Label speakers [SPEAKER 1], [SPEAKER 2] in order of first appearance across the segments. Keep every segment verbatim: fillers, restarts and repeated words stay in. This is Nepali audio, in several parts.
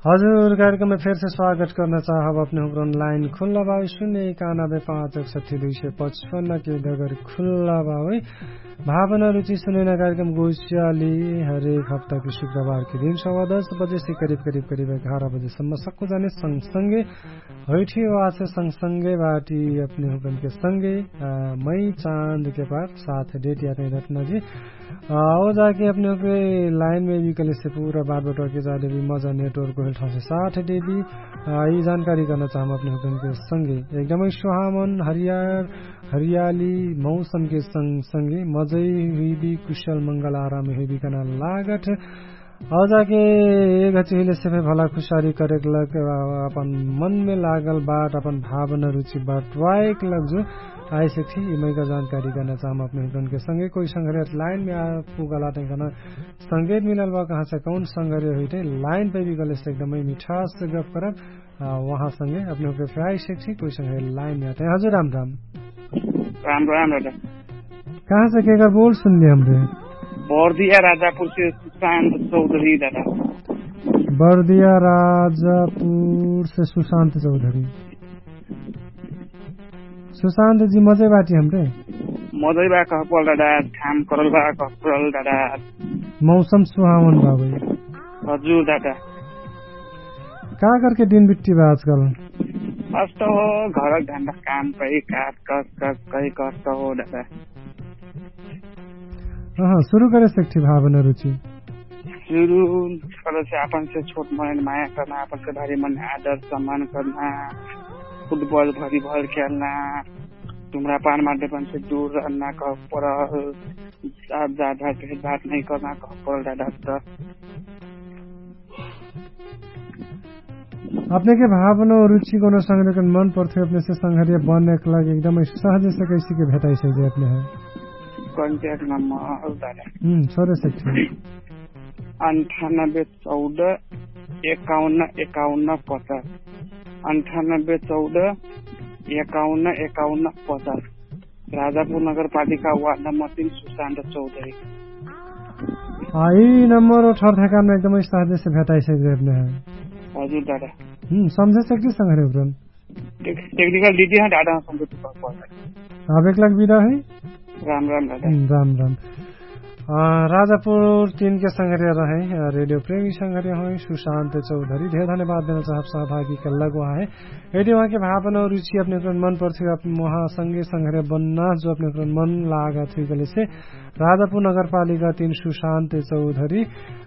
[SPEAKER 1] हजुर कार्यक्रम में फिर से स्वागत करना चाहब अपने लाइन खुल्ला बावे शून्य इक्यानबे पाँच एकसठी दुई सय पचपन्न के दगर खुल्ला बावे भावना रुचि सुनेना कार्यक्रम गोसियाली हरेक हफ्ता की शुक्रबार के दिन सवा दस बजे से करीब करीब करीब ग्यारह बजेसम्म सक्कु जाने सँगसँगै हैठी आवाज से सँगसँगै बाटी अपने हुकम के संगे मई चांद के पार साथ डेट याद रखना जी आओ जाके अपने के लाइन में भी कल से पूरा बात बटवा के जाले भी मजा नेटवर्क को ठाउँ से साठ डेबी यी जानकारी गर्न चाहम अपने हुकम के संगे एकदमै सुहावन हरियर हरियाली मौसम के संग संगे मजै हुई भी कुशल मंगल आराम हुई भी कना लागत औजा के एक हिले से भला खुशारी करे लग अपन मन में लागल बात अपन भावना रुचि बटवाएक लग जो आई से थी इमई का जानकारी करना चाहम अपने हुकम के संगे कोई संग्रह लाइन में आ पुगला टेकना संगीत मिलल बा कहाँ से कौन संग्रह हुई थे लाइन पे भी गले से एकदम मिठास से गप करब वहाँ संगे अपने हुकम पे आई से थी कोई संग्रह लाइन में आते हैं। हजुर राम राम
[SPEAKER 2] राम राम दादा
[SPEAKER 1] कहाँ से के बोल सुन लिया हमरे
[SPEAKER 2] बर्दिया राजापुर से सुशांत चौधरी दादा
[SPEAKER 1] बर्दिया राजापुर से सुशांत चौधरी सुशांत जी मजै बाटी हमरे
[SPEAKER 2] मजै बा कहपल दादा काम करल बा कहपल दादा
[SPEAKER 1] मौसम सुहावन बा भाई
[SPEAKER 2] हजुर दादा
[SPEAKER 1] का करके दिन बिट्टी बा आजकल
[SPEAKER 2] कष्ट हो घर धंधा काम कई काट कस कस कई कष्ट हो दादा
[SPEAKER 1] हाँ शुरू करे सकती भावना रुचि
[SPEAKER 2] शुरू करे से अपन से छोट मन माया करना अपन से भारी मन आदर सम्मान करना फुटबॉल भरी भर खेलना तुम्हारा पान माध्यम से दूर रहना कह पर ज्यादा भेदभाव नहीं करना कह पर दादा
[SPEAKER 1] अपने के भावना और रुचि को संग्रह मन पड़ते अपने से संघर्य बनने के लगे एकदम सहज से कैसे के भेटाई से अपने है
[SPEAKER 2] कॉन्टैक्ट नंबर दादा
[SPEAKER 1] हम्म सरे सकते
[SPEAKER 2] अंठानब्बे चौदह इक्यावन इक्यावन पचास अंठानब्बे चौदह इक्यावन इक्यावन पचास राजापुर नगर पालिका वार्ड नंबर तीन सुशांत चौधरी
[SPEAKER 1] यही नंबर और ठर ठेकान में एकदम सहज से भेटाई से अपने है
[SPEAKER 2] हजुर दादा
[SPEAKER 1] हम्म समझे सकती संघर्य उपरन
[SPEAKER 2] टेक्निकल डीडी है दादा समझे तो पड़
[SPEAKER 1] अब एक लाख विदा है
[SPEAKER 2] राम राम दादा
[SPEAKER 1] राम राम राजापुर तीन के संग्रह रहे रेडियो प्रेमी संग्रह हुए सुशांत चौधरी ढेर धन्यवाद देना चाहब सहभागी के लग वहाँ है यदि वहाँ के भावना और रुचि अपने मन पर्थ्यो वहाँ संगे संग्रह बनना जो अपने मन लागा थी गले से राजापुर नगर पालिका तीन सुशांत चौधरी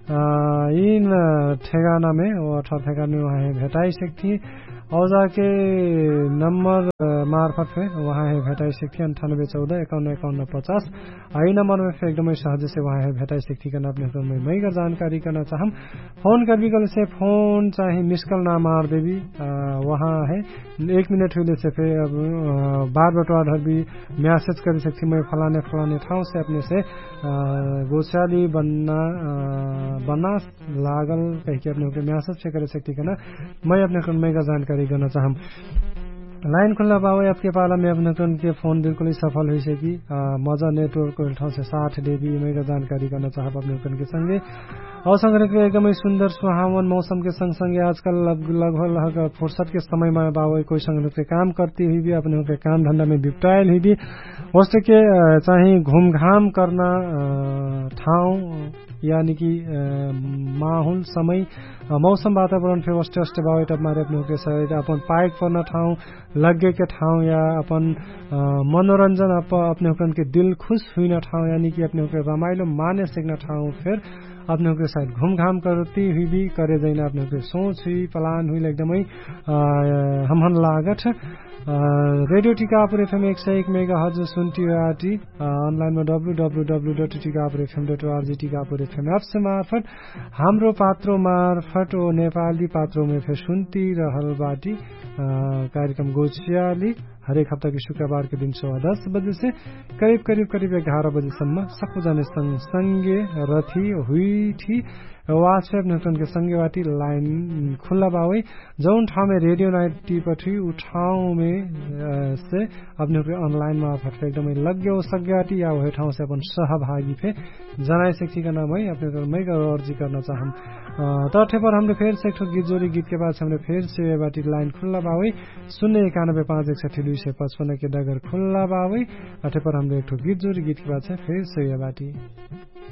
[SPEAKER 1] इन ठेगाना में अठारह ठेगाना में वहाँ भेटाई सकती औजा के नंबर मार्फत है वहाँ है भेटाई सकती अंठानब्बे चौदह इक्यावन इक्यावन पचास आई नंबर में फिर एकदम सहज से वहाँ है भेटाई सकती करना अपने में मई का जानकारी करना चाहम फोन कर भी कल से फोन चाहे मिसकल ना मार देवी वहाँ है एक मिनट हुए से फिर अब बार बटवार भी मैसेज कर सकती मैं फलाने फलाने ठाव से अपने से गोशाली बनना बना लागल कह के अपने मैसेज से कर सकती करना मैं अपने मई का जानकारी करना चाहम लाइन खुल्ला बावे आपके पाला में अपने तो उनके फोन बिल्कुल ही सफल हुई कि मजा नेटवर्क को ठाउँ से साठ डेबी में जानकारी करना चाहब अपने उनके संगे और संग्रह एकदमै सुंदर सुहावन मौसम के संग संगे आजकल लगभग लगभग फुर्सत के समय में बावे कोई संग्रह के काम करती हुई भी अपने उनके काम धंधा में बिपटायल हुई भी उससे के चाहे घूम घाम करना ठाउँ यानी कि माहौल समय मौसम वातावरण फिर अस्टे अस्टे बावे तब मारे अपने के साइड अपन पाइक पर्न ठाउँ लगे के ठाउँ या अपन मनोरंजन अप अपने के दिल खुश हुई ठाउँ यानी कि अपने के रमाइलो माने सिक्न ठाउँ फिर अपने के साइड घूम घाम करती हुई भी करे जाइन अपने के सोच हुई प्लान हुई एकदमै हमहन लागत रेडियो टिकापुर एफएम एक सौ एक मेगा हर्ज सुनती आटी ऑनलाइन में W W W dot Tikapur FM dot ORG Tikapur FM app से मार्फत हाम्रो पात्रो मार्फत ओ नेपाली पात्रो में फिर सुनती रहल बाटी कार्यक्रम गोचियाली हरेक हफ्ता के शुक्रवार के दिन सुबह दस बजे से करीब करीब करीब ग्यारह बजेसम्म सकु जाने संग संगे रथी हुई थी व्हाट्सएप न्यूटन के संगे वाटी लाइन खुला बावे जौन ठाव में रेडियो नाइटी पठी उठाव में से अपने ऑनलाइन में फटफट एकदम लग गयो सग्याटी या वही ठाव से अपन सहभागी फे जनाए सेक्सी का नाम है अपने मैं अर्जी करना चाहम तथे पर हमने फिर से एक गीत जोड़ी गीत के बाद से हमने फिर से बाटी लाइन खुला बावे शून्य इक्यानबे पाँच इकसठी दुई सौ पचपन के डगर खुला बावे अठे पर हमने एक गीत जोड़ी गीत के बाद से फिर से ये बाटी